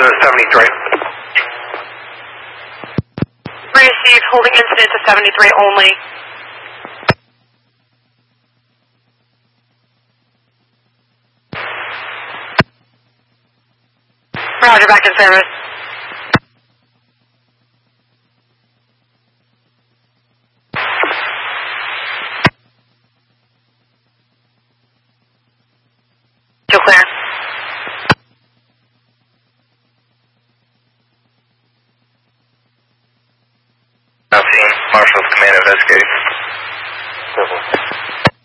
73. Received, holding incident to 73 only. Roger, back in service. Still clear. Now seeing Marshall's command investigating.